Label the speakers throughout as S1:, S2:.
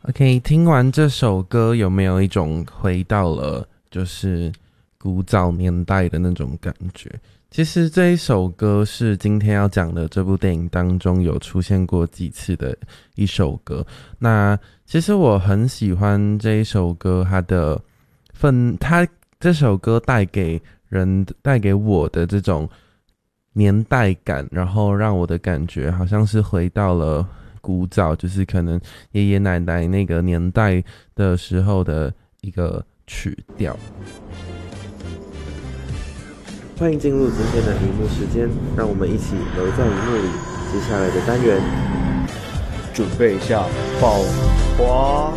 S1: OK，听完这首歌，有没有一种回到了就是古早年代的那种感觉？其实这一首歌是今天要讲的这部电影当中有出现过几次的一首歌。那其实我很喜欢这一首歌，它这首歌带给我的这种年代感，然后让我的感觉好像是回到了古早，就是可能爷爷奶奶那个年代的时候的一个曲调。欢迎进入今天的荧幕时间，让我们一起留在荧幕里。接下来的单元，
S2: 准备一下爆花。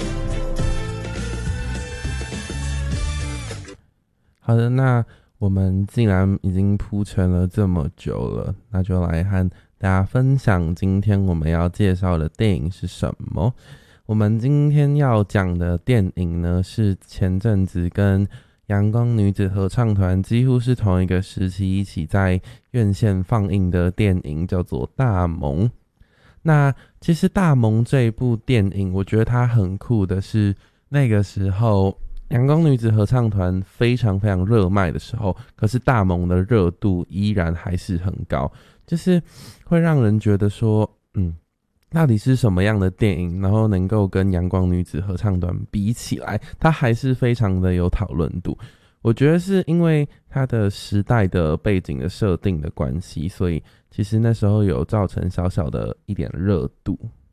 S1: 好的，那我们既然已经铺陈了这么久了，那就来和大家分享今天我们要介绍的电影是什么。我们今天要讲的电影呢，是前阵子跟阳光女子合唱团几乎是同一个时期一起在院线放映的电影，叫做《大萌》。那其实《大萌》这一部电影，我觉得它很酷的是，那个时候阳光女子合唱团非常非常热卖的时候，可是大萌的热度依然还是很高，就是会让人觉得说，到底是什么样的电影，然后能够跟阳光女子合唱团比起来，它还是非常的有讨论度。我觉得是因为它的时代的背景的设定的关系，所以其实那时候有造成小小的一点热度。